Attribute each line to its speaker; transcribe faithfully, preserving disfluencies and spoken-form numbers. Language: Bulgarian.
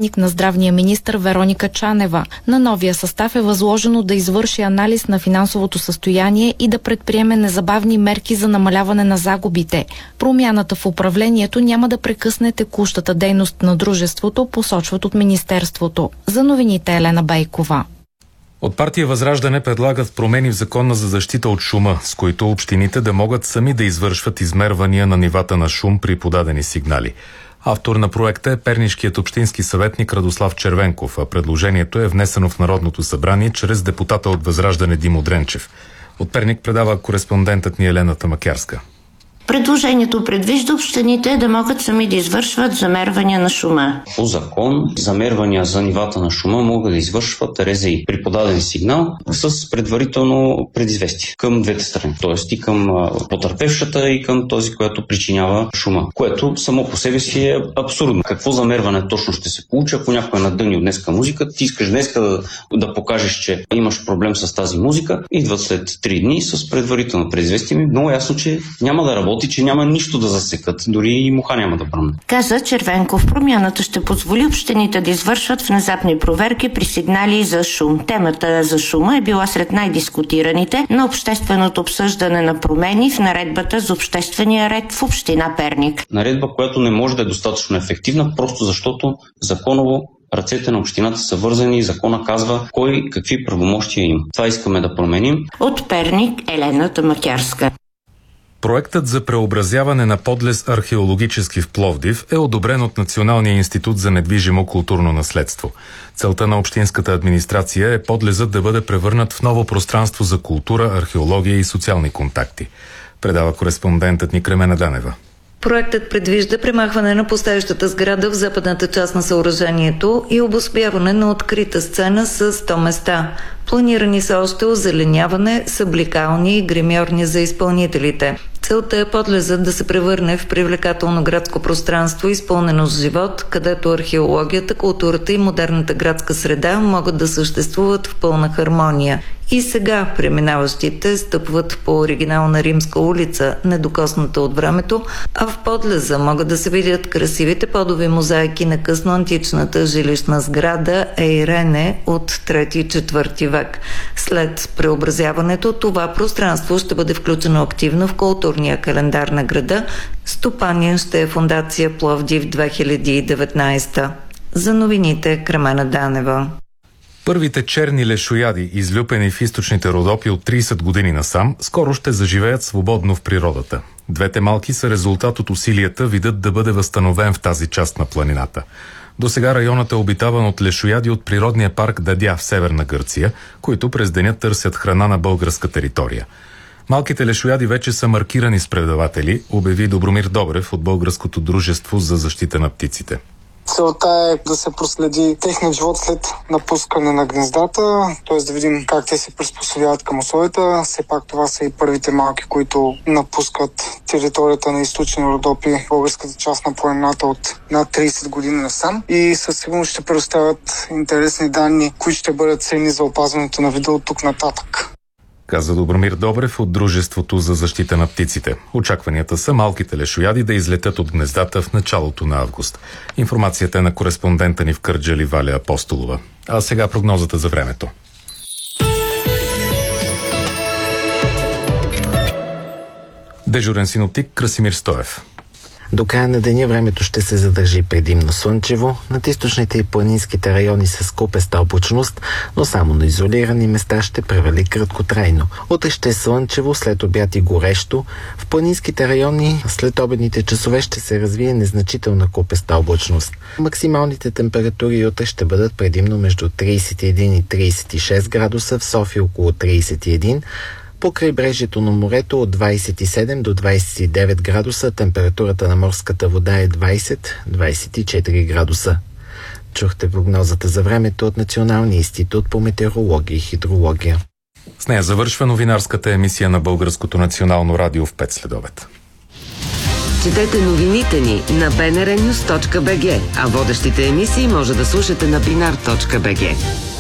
Speaker 1: съветник на здравния министър Вероника Чанева. На новия състав е възложено да извърши анализ на финансовото състояние и да предприеме незабавни мерки за намаляване на загубите. Промяната в управлението няма да прекъсне текущата дейност на дружеството, посочват от министерството. За новините Елена Бейкова.
Speaker 2: От партия Възраждане предлагат промени в Закона за защита от шума, с които общините да могат сами да извършват измервания на нивата на шум при подадени сигнали. Автор на проекта е пернишкият общински съветник Радослав Червенков, а предложението е внесено в Народното събрание чрез депутата от Възраждане Димо Дренчев. От Перник предава кореспондентът ни Елена Тамакярска.
Speaker 3: Предложението предвижда общините да могат сами да извършват замервания на шума.
Speaker 4: По закон, замервания за нивата на шума могат да извършват РЗИ при подаден сигнал с предварително предизвестие към двете страни, т.е. и към потърпевшата и към този, който причинява шума, което само по себе си е абсурдно. Какво замерване точно ще се получи, ако някой е надънил днеска музика, ти искаш днеска да, да покажеш, че имаш проблем с тази музика, идват след три дни с предварително предизвестие, ми много ясно, че няма да работи, че няма нищо да засекат, дори и муха няма да бръмне.
Speaker 3: Каза Червенков, промяната ще позволи общините да извършват внезапни проверки при сигнали за шум. Темата за шума е била сред най-дискутираните на общественото обсъждане на промени в наредбата за обществения ред в община Перник.
Speaker 4: Наредба, която не може да е достатъчно ефективна, просто защото законово ръцете на общината са вързани и закона казва кой какви правомощия има. Това искаме да променим.
Speaker 3: От Перник Елена Тамакярска.
Speaker 2: Проектът за преобразяване на подлез археологически в Пловдив е одобрен от Националния институт за недвижимо културно наследство. Целта на общинската администрация е подлезът да бъде превърнат в ново пространство за култура, археология и социални контакти. Предава кореспондентът ни Кремена Данева.
Speaker 5: Проектът предвижда премахване на пустеещата сграда в западната част на съоръжението и обособяване на открита сцена с сто места. Планирани са още озеленяване, събликални и гримьорни за изпълнителите. Целта е подлезът да се превърне в привлекателно градско пространство, изпълнено с живот, където археологията, културата и модерната градска среда могат да съществуват в пълна хармония. И сега преминаващите стъпват по оригинална римска улица, недокосната от времето, а в подлеза могат да се видят красивите подови мозайки на късноантичната жилищна сграда Ейрене от трети-четвърти век. След преобразяването това пространство ще бъде включено активно в културния календар на града. Стопанин ще е фондация Пловдив две хиляди и деветнадесета. За новините Кремена Данева.
Speaker 2: Първите черни лешояди, излюпени в източните Родопи от тридесет години насам, скоро ще заживеят свободно в природата. Двете малки са резултат от усилията видът да бъде възстановен в тази част на планината. До сега районът е обитаван от лешояди от природния парк Дадя в Северна Гърция, които през деня търсят храна на българска територия. Малките лешояди вече са маркирани с предаватели, обяви Добромир Добрев от Българското дружество за защита на птиците.
Speaker 6: Целта е да се проследи техният живот след напускане на гнездата, т.е. да видим как те се приспособяват към условията. Все пак това са и първите малки, които напускат територията на източни Родопи, българската част на планината от над тридесет години насам. И със сигурност ще предоставят интересни данни, които ще бъдат ценни за опазването на вида от тук нататък.
Speaker 2: Каза Добромир Добрев от Дружеството за защита на птиците. Очакванията са малките лешояди да излетят от гнездата в началото на август. Информацията е на кореспондента ни в Кърджали Валя Апостолова. А сега прогнозата за времето. Дежурен синоптик Красимир Стоев.
Speaker 7: До края на деня времето ще се задържи предимно слънчево, над източните и планинските райони с купеста облачност, но само на изолирани места ще превали краткотрайно. Утре ще е слънчево, след обяд и горещо. В планинските райони след обедните часове ще се развие незначителна купеста облачност. Максималните температури утре ще бъдат предимно между тридесет и един и тридесет и шест градуса, в София около тридесет и един. По крайбрежието на морето от двадесет и седем до двадесет и девет градуса, температурата на морската вода е двадесет до двадесет и четири градуса. Чухте прогнозата за времето от Националния институт по метеорология и хидрология.
Speaker 2: С нея завършва новинарската емисия на Българското национално радио в пет следобед.
Speaker 8: Четете новините ни на би ен ар нюс точка би джи, а водещите емисии може да слушате на бинар точка би джи.